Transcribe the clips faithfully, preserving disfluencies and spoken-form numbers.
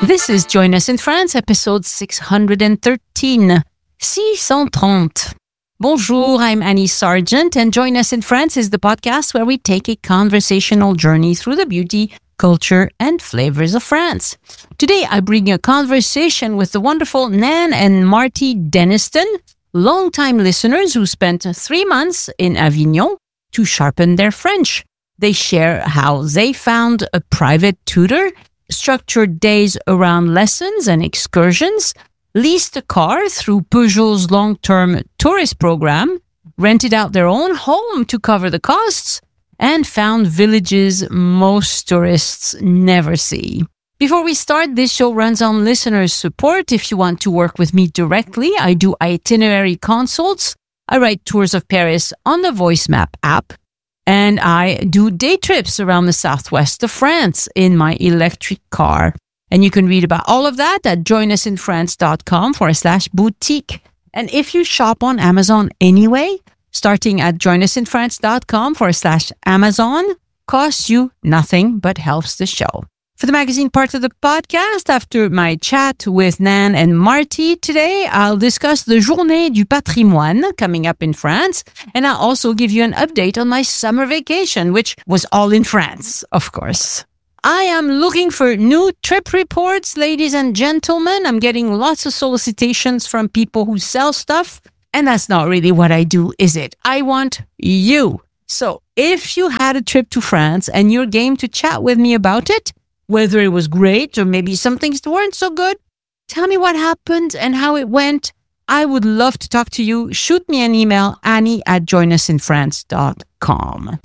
This is Join Us in France, episode six hundred thirteen. six cent thirty. Bonjour, I'm Annie Sargent, and Join Us in France is the podcast where we take a conversational journey through the beauty, culture, and flavors of France. Today, I bring you a conversation with the wonderful Nan and Marty Denniston, longtime listeners who spent three months in Avignon to sharpen their French. They share how they found a private tutor, structured days around lessons and excursions, leased a car through Peugeot's long-term tourist program, rented out their own home to cover the costs, and found villages most tourists never see. Before we start, this show runs on listeners' support. If you want to work with me directly, I do itinerary consults. I write tours of Paris on the VoiceMap app. And I do day trips around the southwest of France in my electric car. And you can read about all of that at joinusinfrance.com forward slash boutique. And if you shop on Amazon anyway, starting at joinusinfrance.com forward slash Amazon costs you nothing but helps the show. For the magazine part of the podcast, after my chat with Nan and Marty today, I'll discuss the Journée du Patrimoine coming up in France, and I'll also give you an update on my summer vacation, which was all in France, of course. I am looking for new trip reports, ladies and gentlemen. I'm getting lots of solicitations from people who sell stuff, and that's not really what I do, is it? I want you. So if you had a trip to France and you're game to chat with me about it, whether it was great or maybe some things weren't so good, tell me what happened and how it went. I would love to talk to you. Shoot me an email, Annie at joinusinfrance dot com.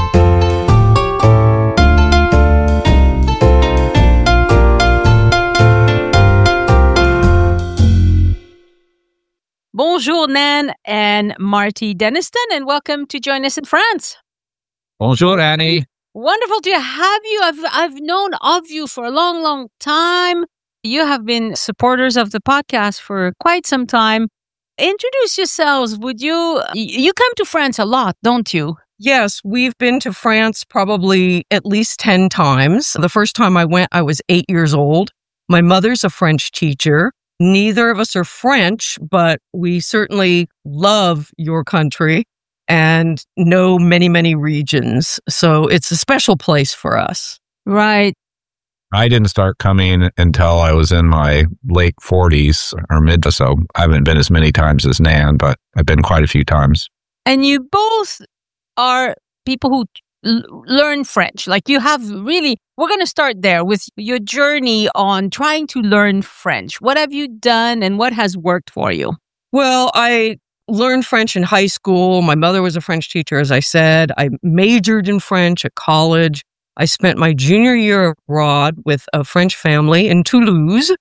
Bonjour, Nan and Marty Denniston, and welcome to Join Us in France. Bonjour, Annie. Wonderful to have you. I've I've known of you for a long, long time. You have been supporters of the podcast for quite some time. Introduce yourselves, would you? You come to France a lot, don't you? Yes, we've been to France probably at least ten times. The first time I went, I was eight years old. My mother's a French teacher. Neither of us are French, but we certainly love your country and know many, many regions. So it's a special place for us. Right. I didn't start coming until I was in my late forties or mid, so I haven't been as many times as Nan, but I've been quite a few times. And you both are people who l- learn French. Like you have really, we're going to start there with your journey on trying to learn French. What have you done and what has worked for you? Well, I learned French in high school. My mother was a French teacher, as I said. I majored in French at college. I spent my junior year abroad with a French family in Toulouse.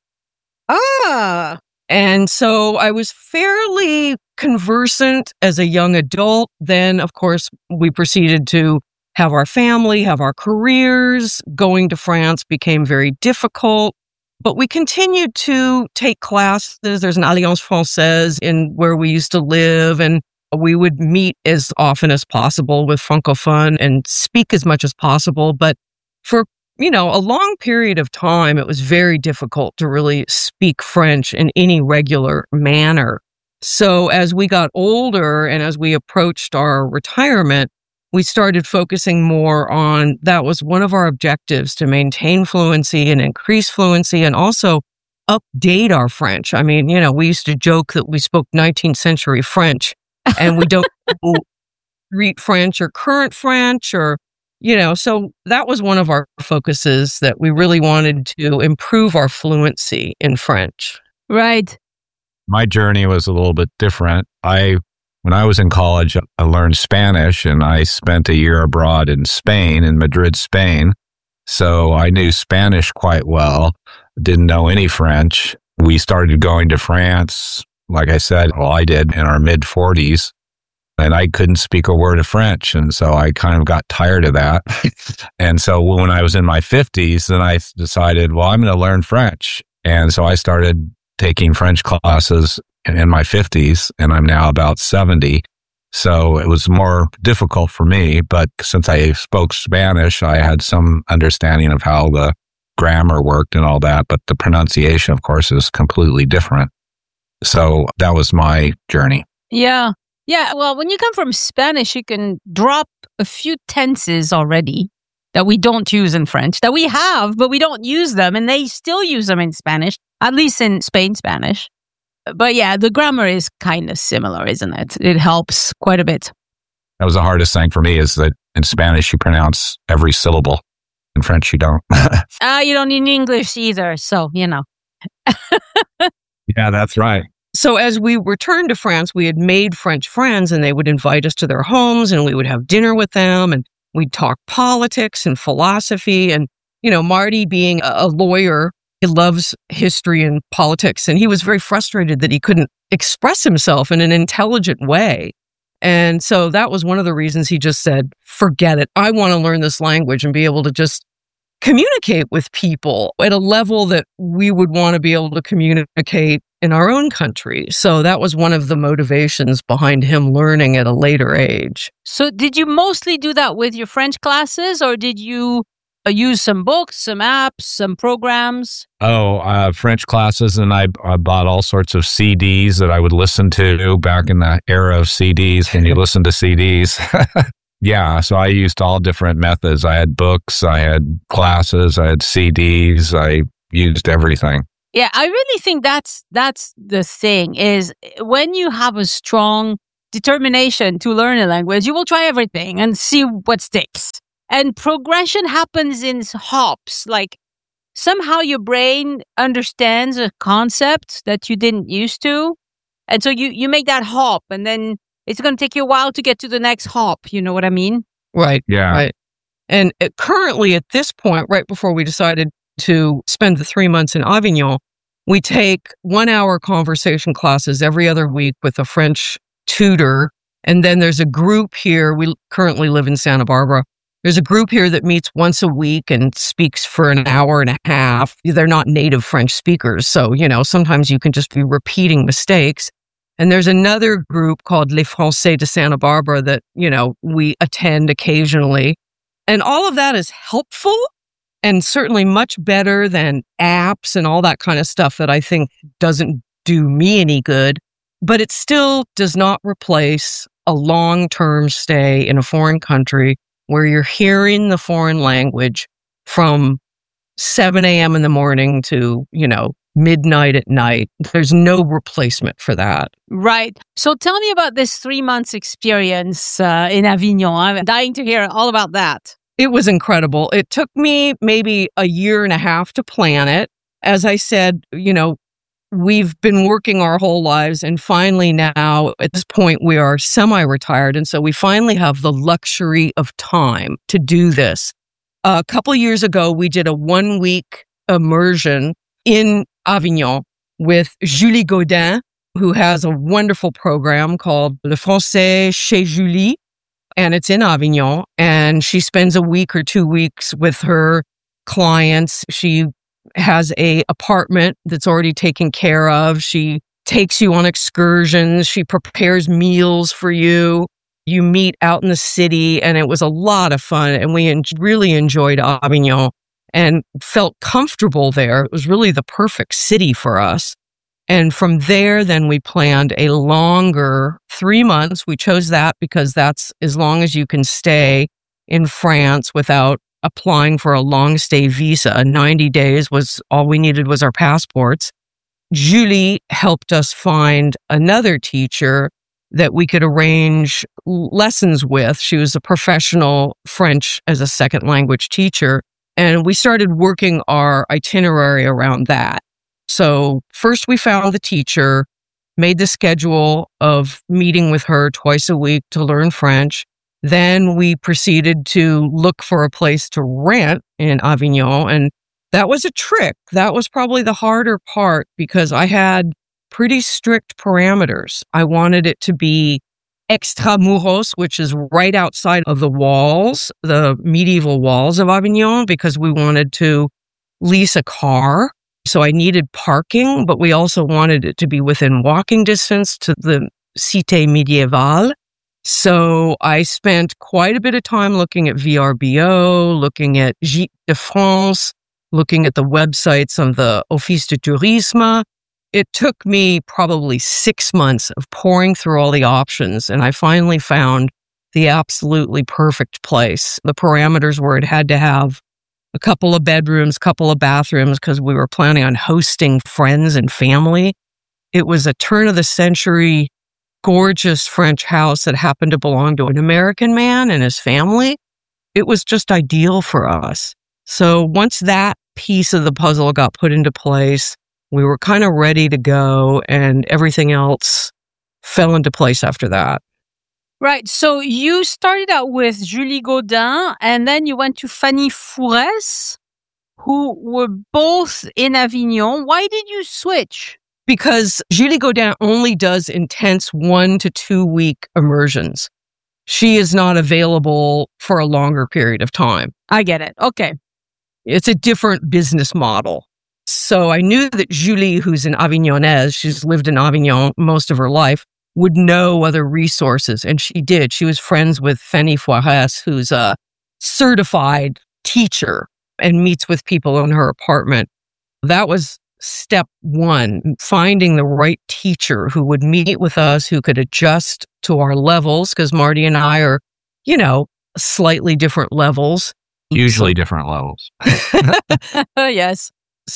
Ah! And so I was fairly conversant as a young adult. Then, of course, we proceeded to have our family, have our careers. Going to France became very difficult. But we continued to take classes. There's an Alliance Française in where we used to live, and we would meet as often as possible with Francophone and speak as much as possible. But for, you know, a long period of time, it was very difficult to really speak French in any regular manner. So as we got older and as we approached our retirement, we started focusing more on, that was one of our objectives, to maintain fluency and increase fluency and also update our French. I mean, you know, we used to joke that we spoke nineteenth century French and we don't read French or current French or, you know, so that was one of our focuses, that we really wanted to improve our fluency in French. Right. My journey was a little bit different. I When I was in college, I learned Spanish, and I spent a year abroad in Spain, in Madrid, Spain. So I knew Spanish quite well, didn't know any French. We started going to France, like I said, well, I did in our mid-forties, and I couldn't speak a word of French. And so I kind of got tired of that. And so when I was in my fifties, then I decided, well, I'm going to learn French. And so I started taking French classes in my fifties, and I'm now about seventy. So it was more difficult for me, but since I spoke Spanish, I had some understanding of how the grammar worked and all that, but the pronunciation, of course, is completely different. So that was my journey. Yeah. Yeah. Well, when you come from Spanish, you can drop a few tenses already that we don't use in French, that we have, but we don't use them. And they still use them in Spanish, at least in Spain Spanish. But yeah, the grammar is kind of similar, isn't it? It helps quite a bit. That was the hardest thing for me, is that in Spanish, you pronounce every syllable. In French, you don't. Ah, uh, you don't in English either. So, you know. Yeah, that's right. So as we returned to France, we had made French friends, and they would invite us to their homes, and we would have dinner with them, and we'd talk politics and philosophy. And, you know, Marty, being a lawyer, he loves history and politics, and he was very frustrated that he couldn't express himself in an intelligent way. And so that was one of the reasons he just said, forget it. I want to learn this language and be able to just communicate with people at a level that we would want to be able to communicate in our own country. So that was one of the motivations behind him learning at a later age. So did you mostly do that with your French classes, or did you uh, use some books, some apps, some programs? Oh, uh, French classes, and I, I bought all sorts of C Ds that I would listen to back in the era of C Ds, when you listen to C Ds. Yeah, so I used all different methods. I had books, I had classes, I had C Ds, I used everything. Yeah, I really think that's that's the thing, is when you have a strong determination to learn a language, you will try everything and see what sticks. And progression happens in hops. Like somehow your brain understands a concept that you didn't used to. And so you, you make that hop, and then it's going to take you a while to get to the next hop. You know what I mean? Right. Yeah. Right. And it, currently at this point, right before we decided to spend the three months in Avignon, we take one hour conversation classes every other week with a French tutor. And then there's a group here. We currently live in Santa Barbara. There's a group here that meets once a week and speaks for an hour and a half. They're not native French speakers. So, you know, sometimes you can just be repeating mistakes. And there's another group called Les Français de Santa Barbara that, you know, we attend occasionally. And all of that is helpful and certainly much better than apps and all that kind of stuff that I think doesn't do me any good. But it still does not replace a long-term stay in a foreign country where you're hearing the foreign language from seven a.m. in the morning to, you know, midnight at night. There's no replacement for that. Right. So tell me about this three months experience uh, in Avignon. I'm dying to hear all about that. It was incredible. It took me maybe a year and a half to plan it. As I said, you know, we've been working our whole lives, and finally now at this point we are semi-retired. And so we finally have the luxury of time to do this. A couple years ago, we did a one week immersion in Avignon with Julie Godin, who has a wonderful program called Le Français chez Julie. And it's in Avignon. And she spends a week or two weeks with her clients. She has a apartment that's already taken care of. She takes you on excursions. She prepares meals for you. You meet out in the city, and it was a lot of fun. And we en- really enjoyed Avignon and felt comfortable there. It was really the perfect city for us. And from there, then we planned a longer three months. We chose that because that's as long as you can stay in France without applying for a long stay visa. ninety days was all we needed was our passports. Julie helped us find another teacher that we could arrange lessons with. She was a professional French as a second language teacher. And we started working our itinerary around that. So first we found the teacher, made the schedule of meeting with her twice a week to learn French. Then we proceeded to look for a place to rent in Avignon. And that was a trick. That was probably the harder part because I had pretty strict parameters. I wanted it to be extramuros, which is right outside of the walls, the medieval walls of Avignon, because we wanted to lease a car. So I needed parking, but we also wanted it to be within walking distance to the Cité Médiévale. So I spent quite a bit of time looking at V R B O, looking at Gîtes de France, looking at the websites of the Office de Tourisme. It took me probably six months of pouring through all the options, and I finally found the absolutely perfect place. The parameters were it had to have a couple of bedrooms, couple of bathrooms, because we were planning on hosting friends and family. It was a turn of the century, gorgeous French house that happened to belong to an American man and his family. It was just ideal for us. So once that piece of the puzzle got put into place, we were kind of ready to go, and everything else fell into place after that. Right. So you started out with Julie Gaudin, and then you went to Fanny Fourès, who were both in Avignon. Why did you switch? Because Julie Gaudin only does intense one to two week immersions. She is not available for a longer period of time. I get it. Okay. It's a different business model. So I knew that Julie, who's an Avignonnaise, she's lived in Avignon most of her life, would know other resources. And she did. She was friends with Fanny Fourès, who's a certified teacher and meets with people in her apartment. That was step one, finding the right teacher who would meet with us, who could adjust to our levels, because Marty and I are, you know, slightly different levels. Usually different levels. Yes.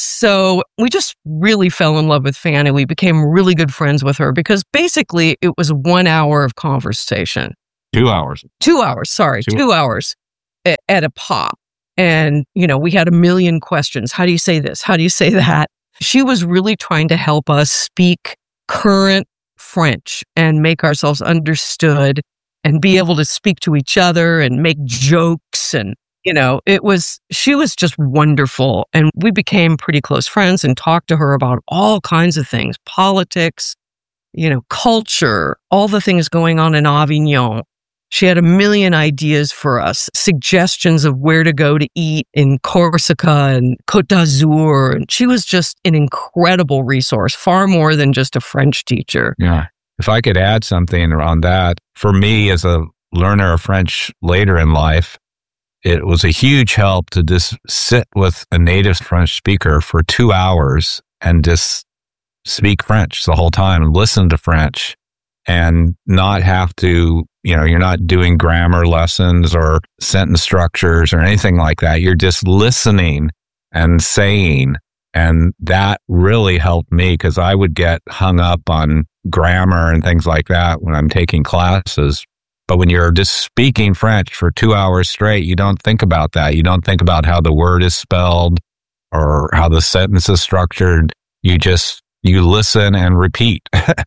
So we just really fell in love with Fanny. We became really good friends with her because basically it was one hour of conversation. Two hours. Two hours, sorry, two, two hours at, at a pop. And, you know, we had a million questions. How do you say this? How do you say that? She was really trying to help us speak current French and make ourselves understood and be able to speak to each other and make jokes. And, you know, it was, she was just wonderful. And we became pretty close friends and talked to her about all kinds of things, politics, you know, culture, all the things going on in Avignon. She had a million ideas for us, suggestions of where to go to eat in Corsica and Côte d'Azur. And she was just an incredible resource, far more than just a French teacher. Yeah. If I could add something around that, for me as a learner of French later in life, it was a huge help to just sit with a native French speaker for two hours and just speak French the whole time and listen to French and not have to, you know, you're not doing grammar lessons or sentence structures or anything like that. You're just listening and saying. And that really helped me because I would get hung up on grammar and things like that when I'm taking classes. But when you're just speaking French for two hours straight, you don't think about that. You don't think about how the word is spelled or how the sentence is structured. You just, you listen and repeat.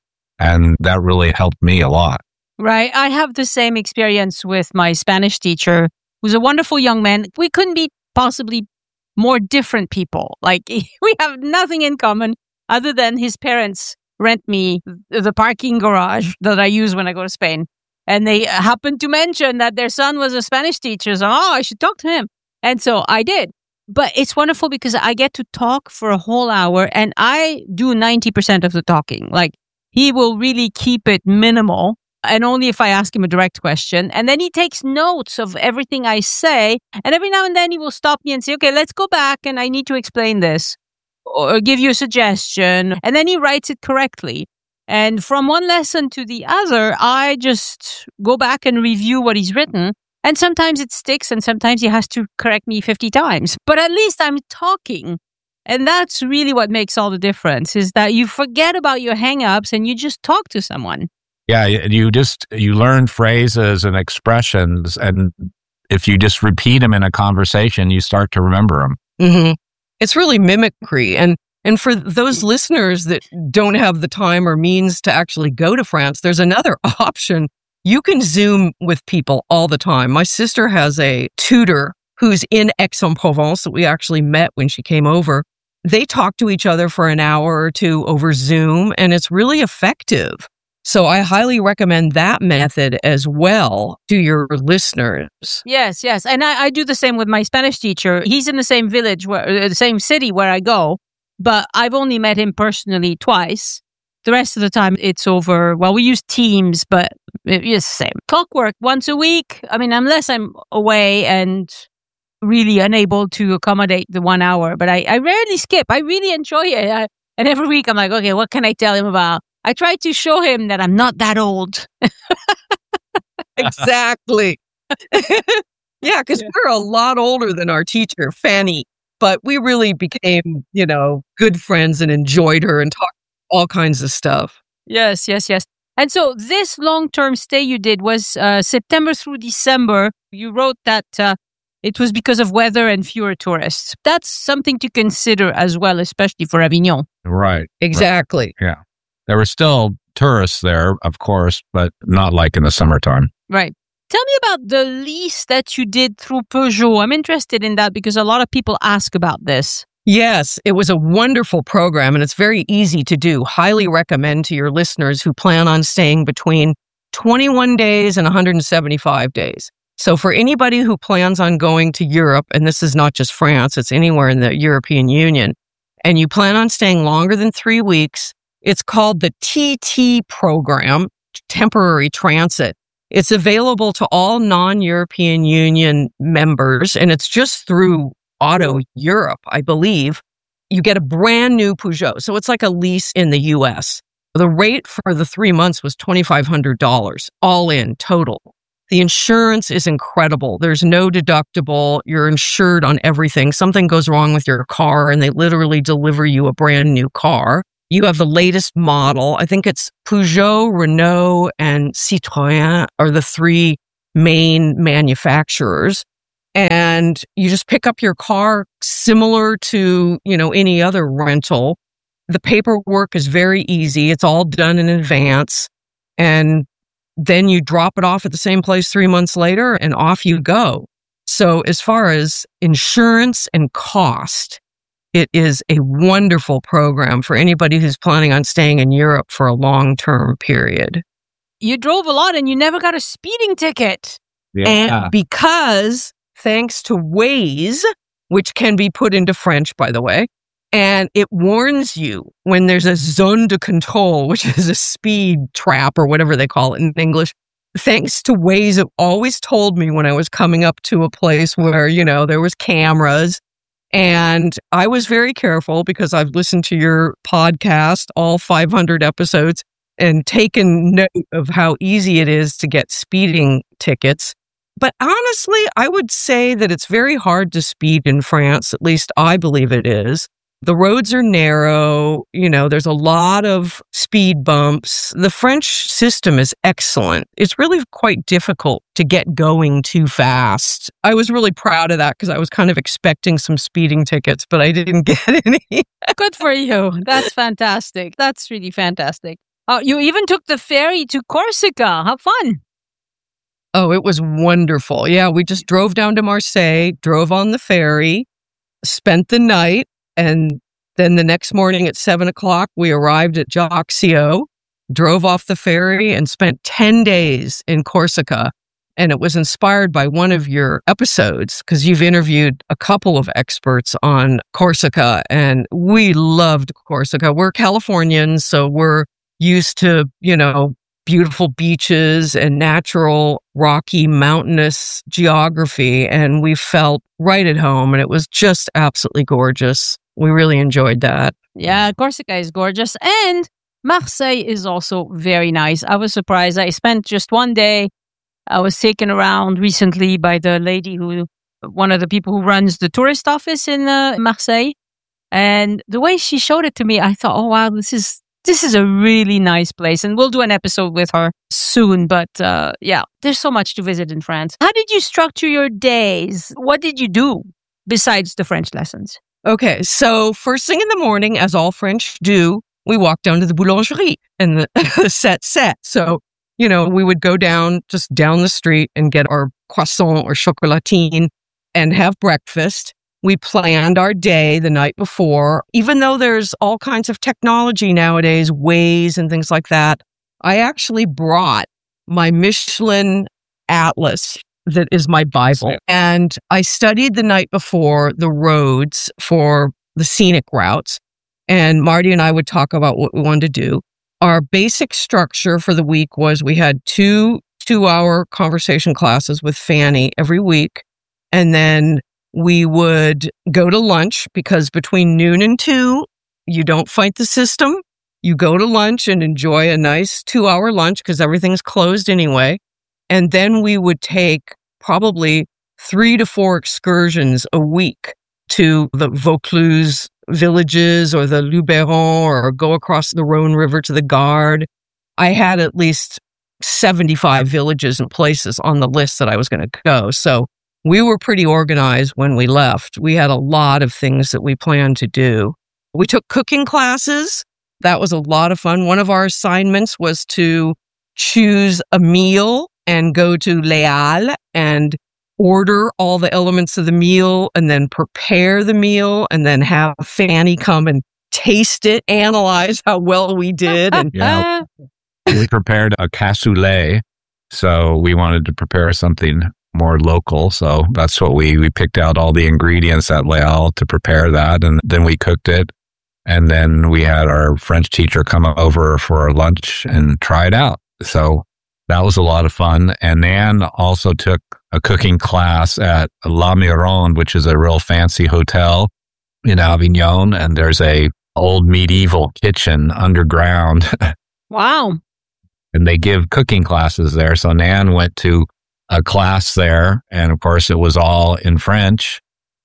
And that really helped me a lot. Right. I have the same experience with my Spanish teacher, who's a wonderful young man. We couldn't be possibly more different people. Like, we have nothing in common other than his parents rent me the parking garage that I use when I go to Spain. And they happened to mention that their son was a Spanish teacher. So, oh, I should talk to him. And so I did. But it's wonderful because I get to talk for a whole hour and I do ninety percent of the talking. Like, he will really keep it minimal and only if I ask him a direct question. And then he takes notes of everything I say. And every now and then he will stop me and say, okay, let's go back and I need to explain this or give you a suggestion. And then he writes it correctly. And from one lesson to the other, I just go back and review what he's written. And sometimes it sticks and sometimes he has to correct me fifty times. But at least I'm talking. And that's really what makes all the difference, is that you forget about your hang-ups and you just talk to someone. Yeah, you just, you learn phrases and expressions, and if you just repeat them in a conversation, you start to remember them. Mm-hmm. It's really mimicry. And and for those listeners that don't have the time or means to actually go to France, there's another option. You can Zoom with people all the time. My sister has a tutor who's in Aix-en-Provence that we actually met when she came over. They talk to each other for an hour or two over Zoom, and it's really effective. So I highly recommend that method as well to your listeners. Yes, yes. And I, I do the same with my Spanish teacher. He's in the same village, where, the same city where I go, but I've only met him personally twice. The rest of the time it's over, well, we use Teams, but it's the same. Clockwork once a week. I mean, unless I'm away and really unable to accommodate the one hour, but I, I rarely skip. I really enjoy it. I, and every week I'm like, okay, what can I tell him about? I try to show him that I'm not that old. Exactly. Yeah, because yeah. we're a lot older than our teacher, Fanny, but we really became, you know, good friends and enjoyed her and talked all kinds of stuff. Yes, yes, yes. And so this long-term stay you did was uh, September through December. You wrote that uh, it was because of weather and fewer tourists. That's something to consider as well, especially for Avignon. Right. Exactly. Right. Yeah. There were still tourists there, of course, but not like in the summertime. Right. Tell me about the lease that you did through Peugeot. I'm interested in that because a lot of people ask about this. Yes, it was a wonderful program and it's very easy to do. Highly recommend to your listeners who plan on staying between twenty-one days and one hundred seventy-five days. So for anybody who plans on going to Europe, and this is not just France, it's anywhere in the European Union, and you plan on staying longer than three weeks, it's called the T T program, Temporary Transit. It's available to all non-European Union members, and it's just through Auto Europe, I believe. You get a brand new Peugeot. So it's like a lease in the U S. The rate for the three months was twenty-five hundred dollars, all in total. The insurance is incredible. There's no deductible. You're insured on everything. Something goes wrong with your car and they literally deliver you a brand new car. You have the latest model. I think it's Peugeot, Renault, and Citroën are the three main manufacturers. And you just pick up your car similar to, you know, any other rental. The paperwork is very easy. It's all done in advance. And then you drop it off at the same place three months later and off you go. So as far as insurance and cost, it is a wonderful program for anybody who's planning on staying in Europe for a long-term period. You drove a lot and you never got a speeding ticket. Yeah. And because thanks to Waze, which can be put into French, by the way, and it warns you when there's a zone de control, which is a speed trap or whatever they call it in English. Thanks to Waze, it always told me when I was coming up to a place where, you know, there was cameras. And I was very careful because I've listened to your podcast, all five hundred episodes, and taken note of how easy it is to get speeding tickets. But honestly, I would say that it's very hard to speed in France. At least I believe it is. The roads are narrow. You know, there's a lot of speed bumps. The French system is excellent. It's really quite difficult to get going too fast. I was really proud of that because I was kind of expecting some speeding tickets, but I didn't get any. Good for you. That's fantastic. That's really fantastic. Oh, you even took the ferry to Corsica. How fun. Oh, it was wonderful. Yeah, we just drove down to Marseille, drove on the ferry, spent the night, and then the next morning at seven o'clock, we arrived at Ajaccio, drove off the ferry, and spent ten days in Corsica. And it was inspired by one of your episodes because you've interviewed a couple of experts on Corsica, and we loved Corsica. We're Californians, so we're used to, you know, beautiful beaches and natural, rocky, mountainous geography. And we felt right at home, and it was just absolutely gorgeous. We really enjoyed that. Yeah, Corsica is gorgeous. And Marseille is also very nice. I was surprised. I spent just one day. I was taken around recently by the lady who, one of the people who runs the tourist office in uh, Marseille. And the way she showed it to me, I thought, oh, wow, this is This is a really nice place, and we'll do an episode with her soon. But uh, yeah, there's so much to visit in France. How did you structure your days? What did you do besides the French lessons? Okay, so first thing in the morning, as all French do, we walk down to the boulangerie and the, the set set. So, you know, we would go down, just down the street and get our croissant or chocolatine and have breakfast. We planned our day the night before. Even though there's all kinds of technology nowadays, Waze and things like that, I actually brought my Michelin Atlas that is my Bible. And I studied the night before the roads for the scenic routes. And Marty and I would talk about what we wanted to do. Our basic structure for the week was we had two two-hour conversation classes with Fanny every week. And then We would go to lunch because between noon and two, you don't fight the system. You go to lunch and enjoy a nice two-hour lunch because everything's closed anyway. And then we would take probably three to four excursions a week to the Vaucluse villages or the Luberon, or go across the Rhone River to the Gard. I had at least seventy-five villages and places on the list that I was going to go. So we were pretty organized when we left. We had a lot of things that we planned to do. We took cooking classes. That was a lot of fun. One of our assignments was to choose a meal and go to Les Halles and order all the elements of the meal and then prepare the meal and then have Fanny come and taste it, analyze how well we did. And yeah, we prepared a cassoulet. So we wanted to prepare something more local. So that's what we, we picked out all the ingredients at Les Halles to prepare that. And then we cooked it. And then we had our French teacher come over for lunch and try it out. So that was a lot of fun. And Nan also took a cooking class at La Mironde, which is a real fancy hotel in Avignon. And there's a old medieval kitchen underground. Wow. And they give cooking classes there. So Nan went to a class there. And of course, it was all in French.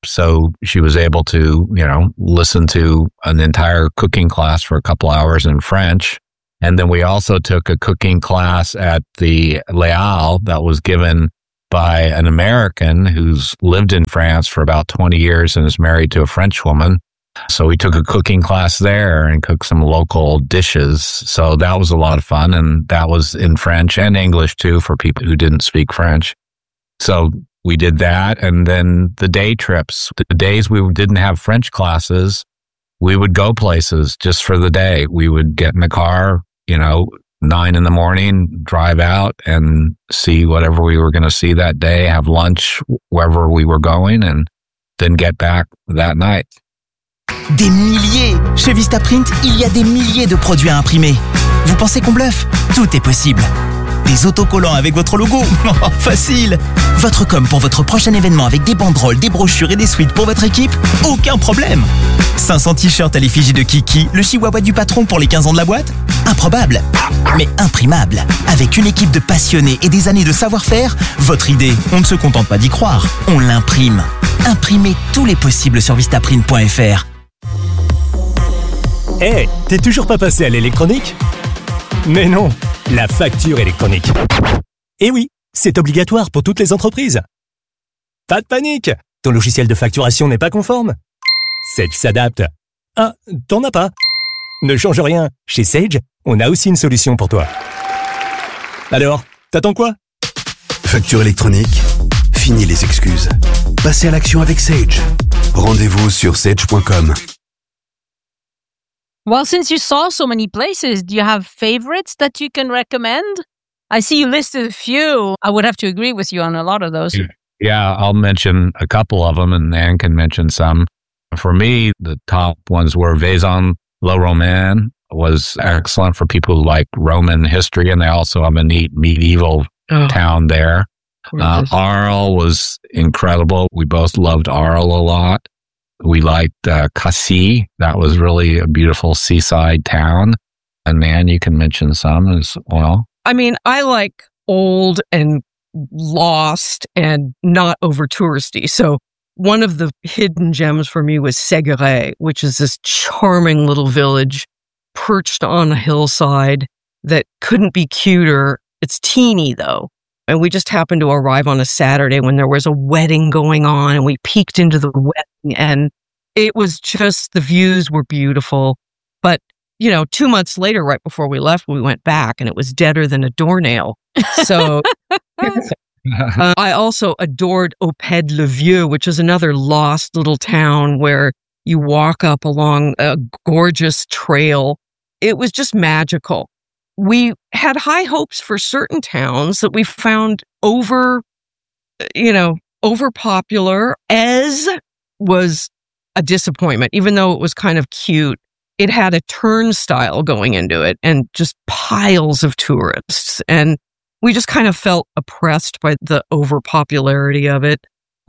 So she was able to, you know, listen to an entire cooking class for a couple hours in French. And then we also took a cooking class at the Les Halles that was given by an American who's lived in France for about twenty years and is married to a French woman. So we took a cooking class there and cooked some local dishes. So that was a lot of fun. And that was in French and English too for people who didn't speak French. So we did that. And then the day trips, the days we didn't have French classes, we would go places just for the day. We would get in the car, you know, nine in the morning, drive out and see whatever we were going to see that day, have lunch wherever we were going, and then get back that night. Des milliers! Chez Vistaprint, il y a des milliers de produits à imprimer. Vous pensez qu'on bluffe? Tout est possible. Des autocollants avec votre logo? Oh, facile! Votre com pour votre prochain événement avec des banderoles, des brochures et des suites pour votre équipe? Aucun problème! cinq cents t-shirts à l'effigie de Kiki, le chihuahua du patron pour les quinze ans de la boîte? Improbable, mais imprimable. Avec une équipe de passionnés et des années de savoir-faire, votre idée, on ne se contente pas d'y croire, on l'imprime. Imprimez tous les possibles sur vistaprint point f r. Eh, hey, t'es toujours pas passé à l'électronique? Mais non, la facture électronique. Eh oui, c'est obligatoire pour toutes les entreprises. Pas de panique, ton logiciel de facturation n'est pas conforme. Sage s'adapte. Ah, t'en as pas? Ne change rien, chez Sage, on a aussi une solution pour toi. Alors, t'attends quoi? Facture électronique, fini les excuses. Passez à l'action avec Sage. Rendez-vous sur sage point com. Well, since you saw so many places, do you have favorites that you can recommend? I see you listed a few. I would have to agree with you on a lot of those. Yeah, I'll mention a couple of them, and Anne can mention some. For me, the top ones were Vaison-le-Romain was excellent for people who like Roman history, and they also have a neat medieval oh, town there. Uh, Arles was incredible. We both loved Arles a lot. We liked uh, Cassis. That was really a beautiful seaside town. And Nan, you can mention some as well. I mean, I like old and lost and not over touristy. So one of the hidden gems for me was Séguret, which is this charming little village perched on a hillside that couldn't be cuter. It's teeny though. And we just happened to arrive on a Saturday when there was a wedding going on, and we peeked into the wedding, and it was just, the views were beautiful. But, you know, two months later, right before we left, we went back and it was deader than a doornail. So uh, I also adored Opède-le-Vieux, which is another lost little town where you walk up along a gorgeous trail. It was just magical. We had high hopes for certain towns that we found over, you know, over popular. Èze was a disappointment, even though it was kind of cute. It had a turnstile going into it and just piles of tourists. And we just kind of felt oppressed by the overpopularity of it.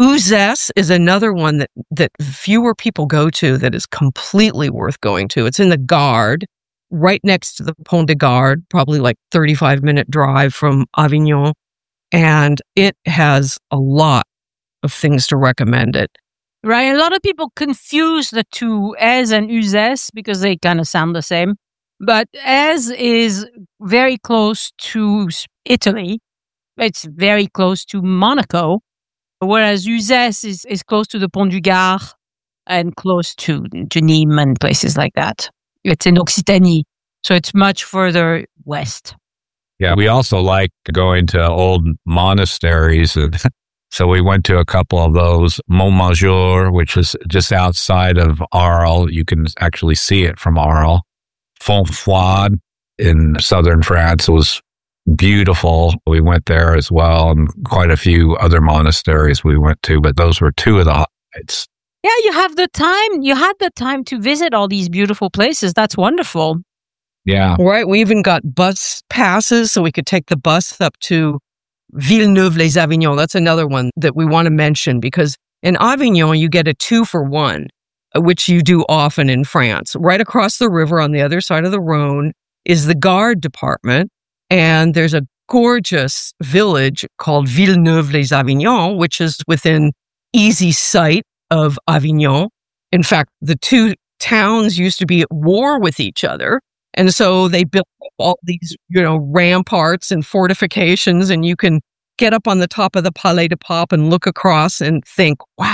Uzès is another one that, that fewer people go to that is completely worth going to. It's in the Gard, right next to the Pont de Gard, probably like thirty-five minute drive from Avignon. And it has a lot of things to recommend it. Right. A lot of people confuse the two, Èze and Uzès, because they kind of sound the same. But Èze is very close to Italy. It's very close to Monaco. Whereas Uzès is, is close to the Pont du Gard and close to Genève and places like that. It's in Occitanie, so it's much further west. Yeah, we also like going to old monasteries. And so we went to a couple of those. Montmajour, which is just outside of Arles. You can actually see it from Arles. Fontfroide in southern France was beautiful. We went there as well, and quite a few other monasteries we went to, but those were two of the highlights. Yeah, you have the time. You had the time to visit all these beautiful places. That's wonderful. Yeah. Right. We even got bus passes so we could take the bus up to Villeneuve-les-Avignon. That's another one that we want to mention because in Avignon, you get a two for one, which you do often in France. Right across the river on the other side of the Rhone is the Gard department. And there's a gorgeous village called Villeneuve-les-Avignon, which is within easy sight of Avignon. In fact, the two towns used to be at war with each other. And so they built all these, you know, ramparts and fortifications, and you can get up on the top of the Palais de Pop and look across and think, wow,